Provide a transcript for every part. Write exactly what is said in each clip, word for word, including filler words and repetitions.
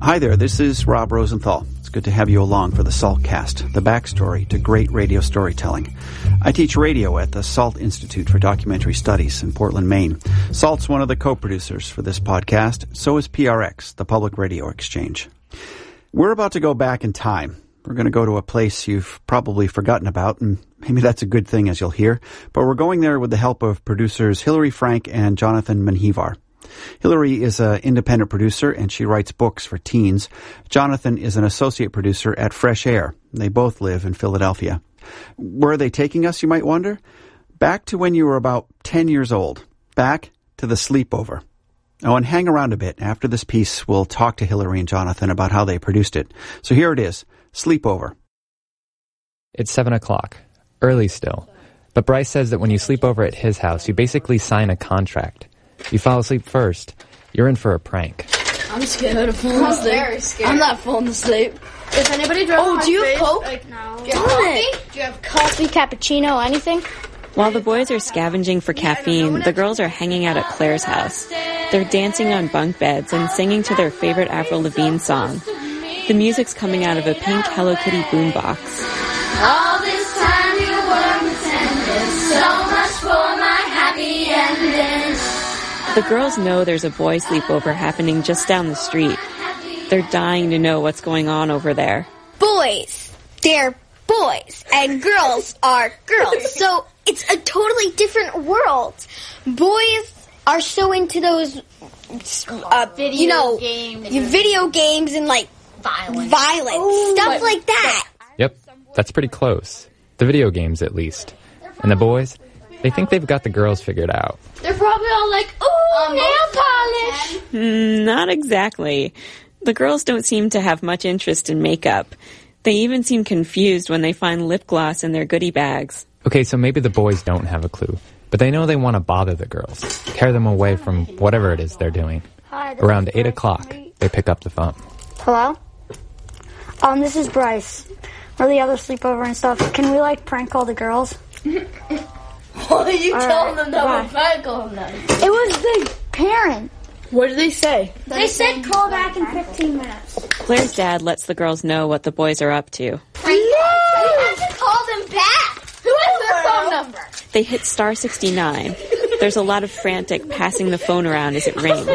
Hi there, this is Rob Rosenthal. It's good to have you along for the SALTcast, the backstory to great radio storytelling. I teach radio at the SALT Institute for Documentary Studies in Portland, Maine. SALT's one of the co-producers for this podcast. So is P R X, the Public Radio Exchange. We're about to go back in time. We're going to go to a place you've probably forgotten about, and maybe that's a good thing, as you'll hear. But we're going there with the help of producers Hillary Frank and Jonathan Menjivar. Hillary is an independent producer, and she writes books for teens. Jonathan is an associate producer at Fresh Air. They both live in Philadelphia. Where are they taking us, you might wonder? Back to when you were about ten years old. Back to the sleepover. Oh, and hang around a bit. After this piece, we'll talk to Hillary and Jonathan about how they produced it. So here it is. Sleepover. It's seven o'clock. Early still. But Bryce says that when you sleep over at his house, you basically sign a contract. You fall asleep first, you're in for a prank. I'm scared of falling asleep. I'm very scared. I'm not falling asleep. If anybody drives Oh, my do you face, have Coke? Like, no. Do you have coffee? Do you have Coffee, cappuccino, anything? While the boys are scavenging for caffeine, the girls are hanging out at Claire's house. They're dancing on bunk beds and singing to their favorite Avril Lavigne song. The music's coming out of a pink Hello Kitty boombox. All this time you were pretending, so much for my happy ending. The girls know there's a boy sleepover happening just down the street. They're dying to know what's going on over there. Boys, they're boys, and girls are girls. So it's a totally different world. Boys are so into those, uh, Video you know, games. video games and like Violence. violence, Ooh, stuff but- like that. Yep, that's pretty close. The video games, at least. And the boys, they think they've got the girls figured out. They're probably all like, ooh, Um, nail polish. Mm, not exactly. The girls don't seem to have much interest in makeup. They even seem confused when they find lip gloss in their goodie bags. Okay, so maybe the boys don't have a clue, but they know they want to bother the girls, tear them away from whatever it is they're doing. Around eight o'clock, they pick up the phone. Hello? Um, this is Bryce. We're the other sleepover and stuff. Can we, like, prank call the girls? Why are you All telling right, them that bye. we're prank on them? It was the parent. What did they say? They said call back in fifteen minutes. Claire's dad lets the girls know what the boys are up to. You have to call them back. Who has their phone number? They hit star sixty-nine. There's a lot of frantic passing the phone around as it rings.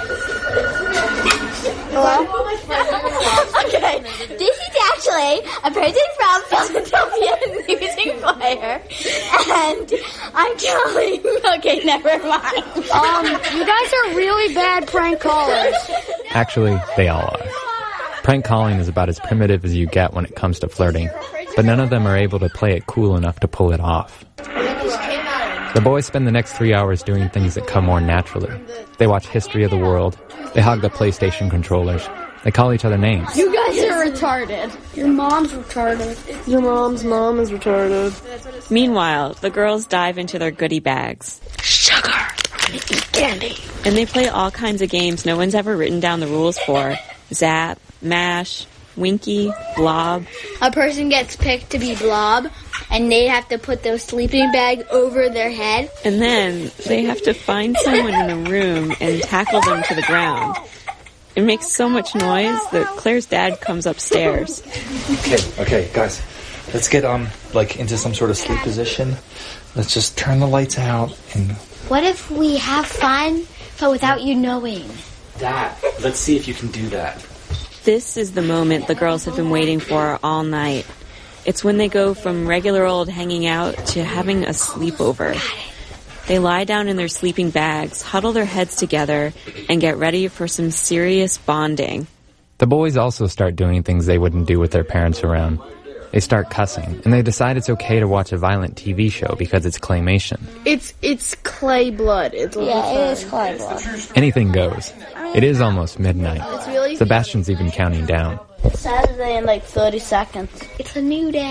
Hello? Okay, this is actually a person from Philadelphia music player, and I'm calling. Okay, never mind. Um, you guys are really bad prank callers. Actually, they all are. Prank calling is about as primitive as you get when it comes to flirting, but none of them are able to play it cool enough to pull it off. The boys spend the next three hours doing things that come more naturally. They watch History of the World. They hog the PlayStation controllers. They call each other names. You guys are retarded. Your mom's retarded. Your mom's mom is retarded. Meanwhile, the girls dive into their goodie bags. Sugar. I'm gonna eat candy. And they play all kinds of games no one's ever written down the rules for. Zap, Mash, Winky, Blob. A person gets picked to be Blob, and they have to put their sleeping bag over their head. And then they have to find someone in a room and tackle them to the ground. It makes so much noise that Claire's dad comes upstairs. Okay, okay, guys. Let's get, um, like, into some sort of sleep position. Let's just turn the lights out and... What if we have fun, but without you knowing? That. Let's see if you can do that. This is the moment the girls have been waiting for all night. It's when they go from regular old hanging out to having a sleepover. They lie down in their sleeping bags, huddle their heads together, and get ready for some serious bonding. The boys also start doing things they wouldn't do with their parents around. They start cussing, and they decide it's okay to watch a violent T V show because it's claymation. It's it's clay blood. It's Yeah, it is clay blood. Anything goes. It is almost midnight. It's really Sebastian's even counting down. Saturday in like thirty seconds. It's a new day.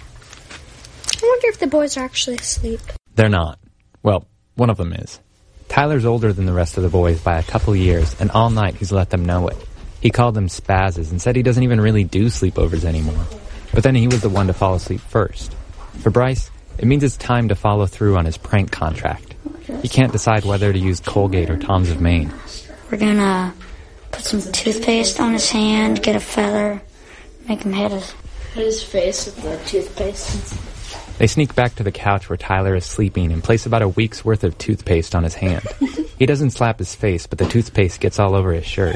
I wonder if the boys are actually asleep. They're not. Well, one of them is. Tyler's older than the rest of the boys by a couple years, and all night he's let them know it. He called them spazzes and said he doesn't even really do sleepovers anymore. But then he was the one to fall asleep first. For Bryce, it means it's time to follow through on his prank contract. He can't decide whether to use Colgate or Tom's of Maine. We're gonna put some toothpaste on his hand, get a feather, make him hit his, hit his face with the toothpaste. They sneak back to the couch where Tyler is sleeping and place about a week's worth of toothpaste on his hand. He doesn't slap his face, but the toothpaste gets all over his shirt.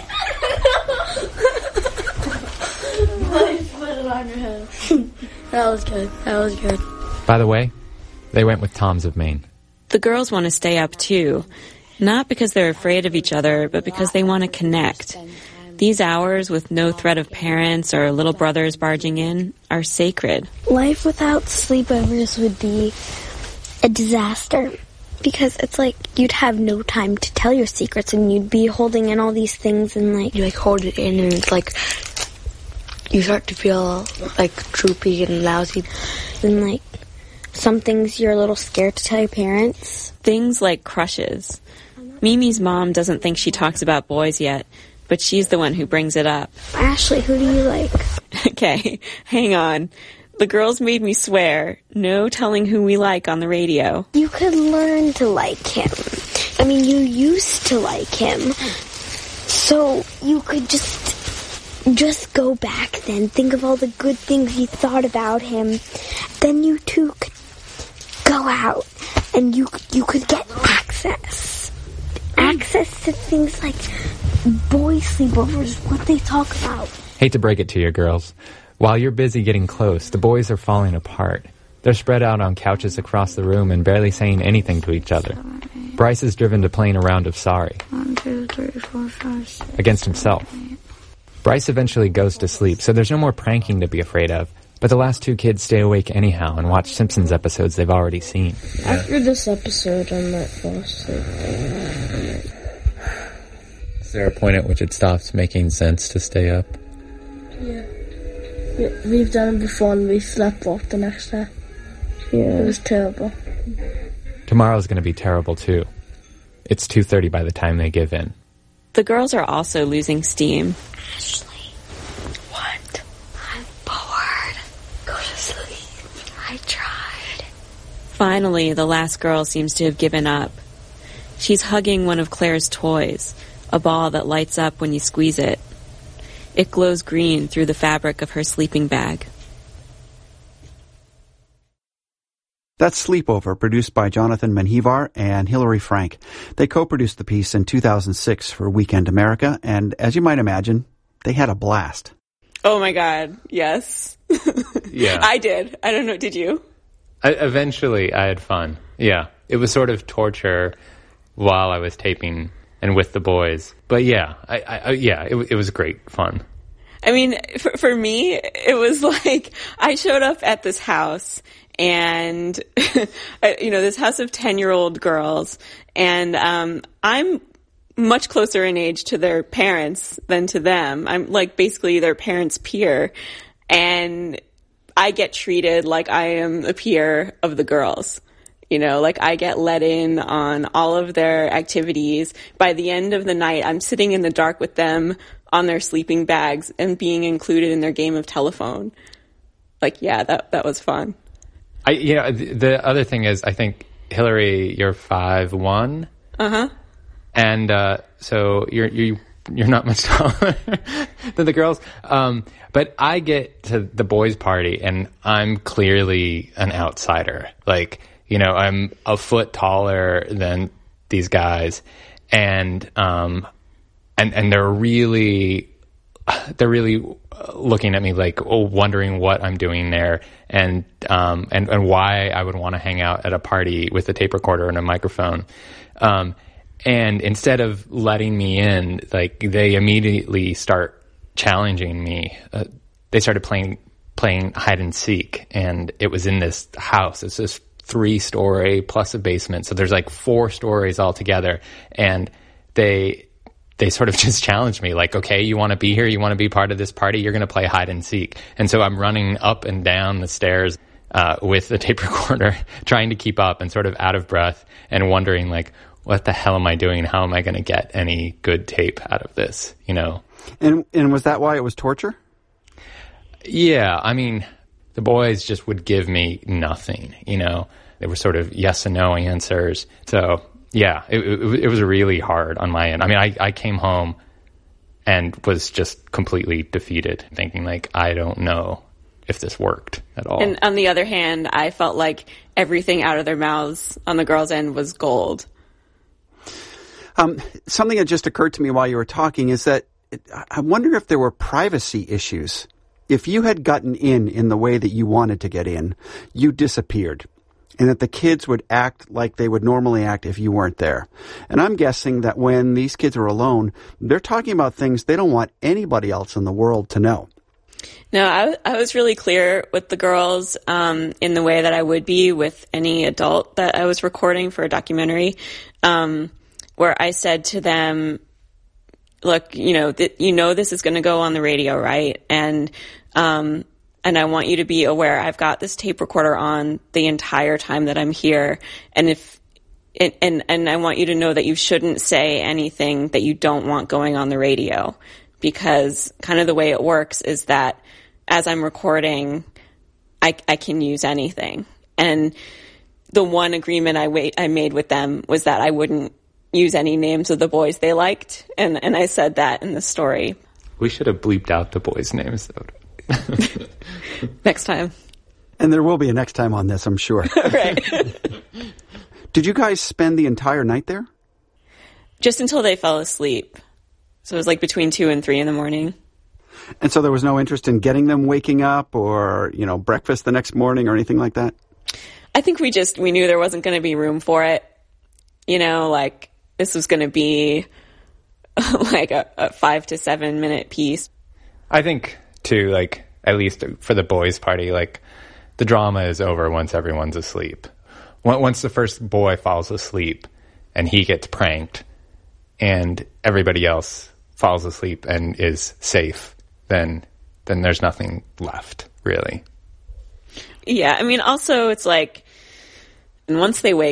Put it on your head. That was good. That was good. By the way, they went with Tom's of Maine. The girls want to stay up too. Not because they're afraid of each other, but because they want to connect. These hours with no threat of parents or little brothers barging in are sacred. Life without sleepovers would be a disaster because it's like you'd have no time to tell your secrets and you'd be holding in all these things and like you like hold it in and it's like you start to feel like droopy and lousy and like some things you're a little scared to tell your parents. Things like crushes. Mimi's mom doesn't think she talks about boys yet, but she's the one who brings it up. Ashley, who do you like? Okay, hang on. The girls made me swear, no telling who we like on the radio. You could learn to like him. I mean, you used to like him. So you could just, just go back then. Think of all the good things you thought about him. Then you two could go out and you, you could get access. Access to things like boy sleepovers, what they talk about. Hate to break it to you, girls. While you're busy getting close, the boys are falling apart. They're spread out on couches across the room and barely saying anything to each other. Bryce is driven to playing a round of Sorry. One, two, three, four, five, six, against himself. Bryce eventually goes to sleep, so there's no more pranking to be afraid of. But the last two kids stay awake anyhow and watch Simpsons episodes they've already seen. After this episode, I might fall asleep. Is there a point at which it stops making sense to stay up? Yeah. We've done it before and we slept off the next day. Yeah. It was terrible. Tomorrow's going to be terrible, too. It's two thirty by the time they give in. The girls are also losing steam. Ashley. What? I'm bored. Go to sleep. I tried. Finally, the last girl seems to have given up. She's hugging one of Claire's toys, a ball that lights up when you squeeze it. It glows green through the fabric of her sleeping bag. That's Sleepover, produced by Jonathan Menjivar and Hilary Frank. They co-produced the piece in two thousand six for Weekend America, and as you might imagine, they had a blast. Oh my God, yes. Yeah. I did. I don't know, did you? I, eventually, I had fun. Yeah. It was sort of torture while I was taping and with the boys. But yeah, I, I, yeah, it, it was great fun. I mean, for, for me, it was like I showed up at this house and, you know, this house of ten-year-old girls, and um, I'm much closer in age to their parents than to them. I'm like basically their parents' peer, and I get treated like I am a peer of the girls. You know, like I get let in on all of their activities. By the end of the night, I'm sitting in the dark with them on their sleeping bags and being included in their game of telephone. Like, yeah, that that was fun. I, you know, the, the other thing is, I think, Hillary, you're five one. Uh-huh. And uh, so you're you you're not much taller than the girls. Um, but I get to the boys' party, and I'm clearly an outsider. Like, you know, I'm a foot taller than these guys, and um, and and they're really, they're really looking at me like, oh, wondering what I'm doing there, and um, and and why I would want to hang out at a party with a tape recorder and a microphone. Um, and instead of letting me in, like, they immediately start challenging me. Uh, they started playing playing hide and seek, and it was in this house. It's this three story plus a basement, so there's like four stories altogether, and they they sort of just challenged me, like, okay, you want to be here, you want to be part of this party, you're going to play hide and seek. And so I'm running up and down the stairs uh with the tape recorder, trying to keep up and sort of out of breath and wondering, like, what the hell am I doing? How am I going to get any good tape out of this, you know? And and was that why it was torture? Yeah, I mean, the boys just would give me nothing, you know? They were sort of yes and no answers. So, yeah, it, it, it was really hard on my end. I mean, I, I came home and was just completely defeated, thinking like, I don't know if this worked at all. And on the other hand, I felt like everything out of their mouths on the girls' end was gold. Um, something that just occurred to me while you were talking is that it, I wonder if there were privacy issues. If you had gotten in in the way that you wanted to get in, you disappeared. And that the kids would act like they would normally act if you weren't there. And I'm guessing that when these kids are alone, they're talking about things they don't want anybody else in the world to know. No, I, I was really clear with the girls um, in the way that I would be with any adult that I was recording for a documentary, um, where I said to them, look, you know, th- you know this is going to go on the radio, right? And um, and I want you to be aware I've got this tape recorder on the entire time that I'm here. And if and, and, and I want you to know that you shouldn't say anything that you don't want going on the radio. Because kind of the way it works is that as I'm recording, I, I can use anything. And the one agreement I, wait, I made with them was that I wouldn't use any names of the boys they liked. And, and I said that in the story. We should have bleeped out the boys' names, though. Next time. And there will be a next time on this, I'm sure. Right. Did you guys spend the entire night there? Just until they fell asleep. So it was like between two and three in the morning. And so there was no interest in getting them waking up or, you know, breakfast the next morning or anything like that? I think we just, we knew there wasn't going to be room for it. You know, like this was going to be like a, a five to seven minute piece. I think, too, like, at least for the boys' party, like, the drama is over once everyone's asleep. Once the first boy falls asleep and he gets pranked and everybody else falls asleep and is safe, then then there's nothing left, really. Yeah, I mean, also it's like, and once they wake